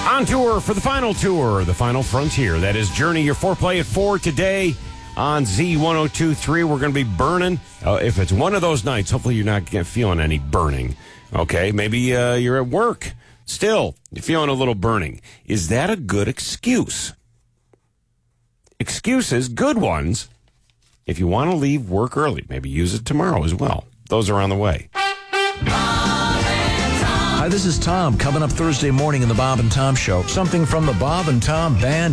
On tour for the final tour, the final frontier. That is Journey, your foreplay at 4 today on Z1023. We're going to be burning. If it's one of those nights, hopefully you're not feeling any burning. Okay, maybe you're at work. Still, you're feeling a little burning. Is that a good excuse? Excuses, good ones. If you want to leave work early, maybe use it tomorrow as well. Those are on the way. Hi, this is Tom. Coming up Thursday morning in the Bob and Tom Show. Something from the Bob and Tom Band.